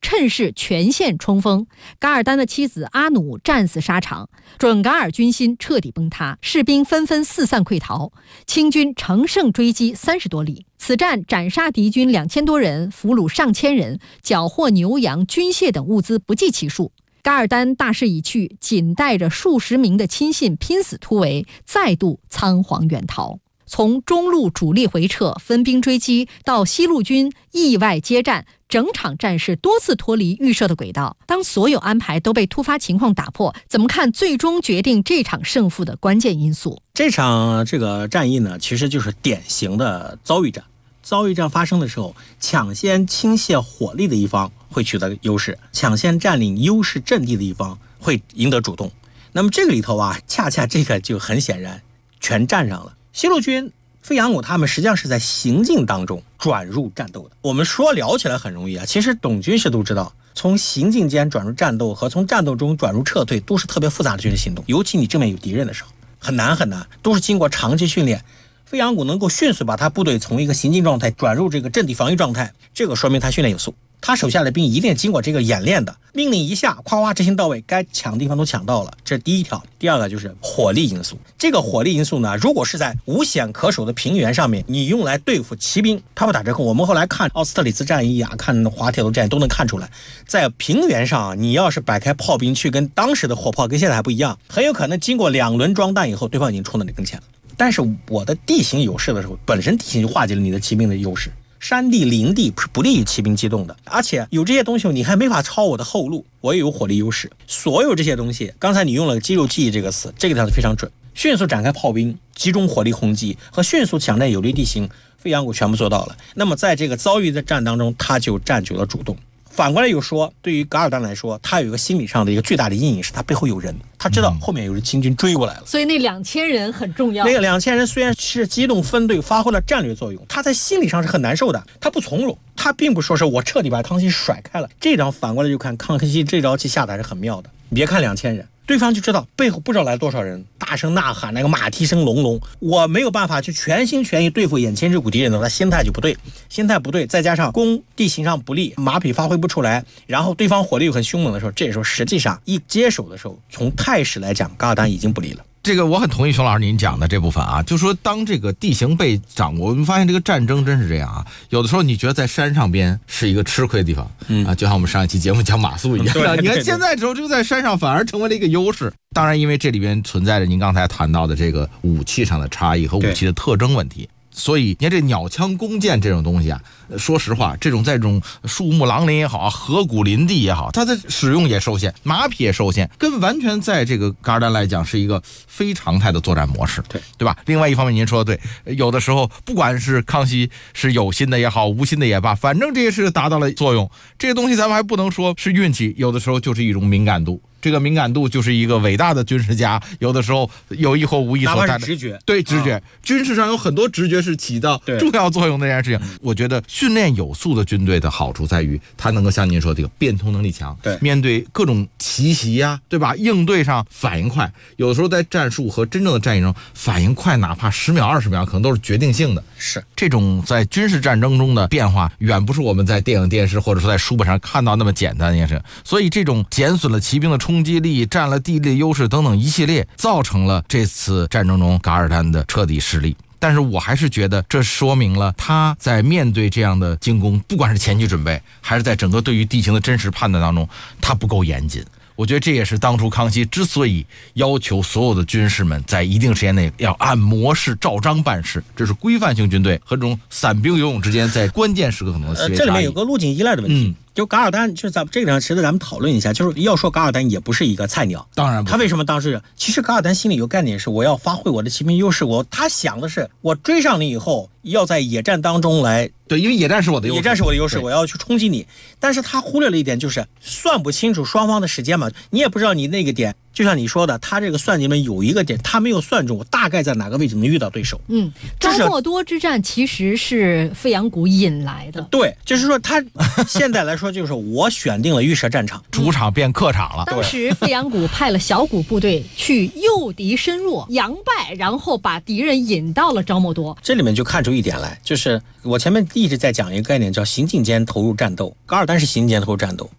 趁势全线冲锋。噶尔丹的妻子阿努战死沙场，准噶尔军心彻底崩塌，士兵纷纷四散溃逃，清军乘胜追击30多里。此战斩杀敌军2000多人，俘虏上千人，缴获牛羊、军械等物资不计其数。噶尔丹大势已去，仅带着数十名的亲信拼死突围，再度仓皇远逃。从中路主力回撤、分兵追击到西路军意外接战，整场战事多次脱离预设的轨道。当所有安排都被突发情况打破，怎么看最终决定这场胜负的关键因素？ 这场战役呢，其实就是典型的遭遇战。遭遇战发生的时候，抢先倾泻火力的一方会取得优势，抢先占领优势阵地的一方会赢得主动。那么这个里头啊，恰恰这个就很显然全占上了。西路军费扬古他们实际上是在行进当中转入战斗的。我们说聊起来很容易啊，其实懂军事都知道，从行进间转入战斗和从战斗中转入撤退都是特别复杂的军事行动，尤其你正面有敌人的时候，很难，都是经过长期训练。费扬古能够迅速把他部队从一个行进状态转入这个阵地防御状态，这个说明他训练有素。他手下的兵一定经过这个演练的，命令一下，夸夸执行到位，该抢的地方都抢到了，这是第一条。第二个就是火力因素。这个火力因素呢，如果是在无险可守的平原上面，你用来对付骑兵，它会打折扣。我们后来看奥斯特里茨战役啊，看滑铁卢战役都能看出来，在平原上你要是摆开炮兵去跟当时的火炮跟现在还不一样，很有可能经过2轮装弹以后，对方已经冲到你跟前了。但是我的地形优势的时候，本身地形就化解了你的骑兵的优势。山地、林地是不利于骑兵机动的，而且有这些东西你还没法抄我的后路，我也有火力优势。所有这些东西，刚才你用了肌肉记忆这个词，这个条是非常准。迅速展开炮兵，集中火力轰击和迅速抢占有利地形，费扬古全部做到了。那么在这个遭遇的战当中，他就占据了主动。反过来又说，对于噶尔丹来说，他有一个心理上的一个巨大的阴影，是他背后有人，他知道后面有清军追过来了， 所以那2000人很重要。 那个2000人虽然是机动分队发挥了战略作用，他在心理上是很难受的，他不从容，他并不说是我彻底把康熙甩开了。这张反过来就看康熙这招棋下的还是很妙的。别看2000人，对方就知道背后不知道来多少人，大声呐喊，那个马蹄声隆隆，我没有办法去全心全意对付眼前这股敌人的，他心态就不对，再加上攻地形上不利，马匹发挥不出来，然后对方火力又很凶猛的时候，这时候实际上一接手的时候，从态势来讲，噶尔丹已经不利了。 这个我很同意熊老师您讲的这部分啊，就说当这个地形被掌握，我们发现这个战争真是这样啊，有的时候你觉得在山上边是一个吃亏的地方，啊，就像我们上一期节目讲马谡一样，你看现在之后就在山上反而成为了一个优势。当然因为这里边存在着您刚才谈到的这个武器上的差异和武器的特征问题，所以你看这鸟枪弓箭这种东西啊，说实话，这种在这种树木狼林也好，河谷林地也好，它的使用也受限，马匹也受限，跟完全在这个噶尔丹来讲是一个非常态的作战模式，对吧？另外一方面您说的对，有的时候不管是康熙是有心的也好，无心的也罢，反正这些是达到了作用。这个东西咱们还不能说是运气，有的时候就是一种敏感度。这个敏感度就是一个伟大的军事家，有的时候有意或无意所带的直觉， 对直觉，军事上有很多直觉是起到重要作用的这件事情。我觉得训练有素的军队的好处在于，它能够像您说这个变通能力强， 对， 面对各种奇袭呀，对吧？应对上反应快，有的时候在战术和真正的战役中反应快，哪怕10秒20秒，可能都是决定性的。 是这种在军事战争中的变化，远不是我们在电影、电视或者说在书本上看到那么简单的一件事。所以这种减损了骑兵的冲击力，占了地利优势等等一系列，造成了这次战争中噶尔丹的彻底失利。但是我还是觉得这说明了他在面对这样的进攻，不管是前期准备还是在整个对于地形的真实判断当中，他不够严谨。我觉得这也是当初康熙之所以要求所有的军士们在一定时间内要按模式照章办事，这是规范性军队和这种散兵游勇之间在关键时刻可能的细微差异。 这里面有个路径依赖的问题。就噶尔丹，就是咱们这个地方值得咱们讨论一下，就是要说噶尔丹也不是一个菜鸟， 当然不是。 他为什么当时其实噶尔丹心里有概念是我要发挥我的骑兵优势，他想的是我追上你以后要在野战当中来， 对，因为野战是我的优势， 野战是我的优势，我要去冲击你。但是他忽略了一点，就是算不清楚双方的时间嘛，你也不知道你那个点，就像你说的，他这个算计里面有一个点他没有算中，我大概在哪个位置能遇到对手。 昭莫多之战其实是费扬古引来的， 对，就是说他现在来说就是我选定了预设战场， 主场变客场了。 当时费扬古派了小股部队去诱敌深入，佯败，然后把敌人引到了昭莫多。 这里面就看出一点来，就是我前面一直在讲一个概念叫行进间投入战斗，噶尔丹是行进间投入战斗，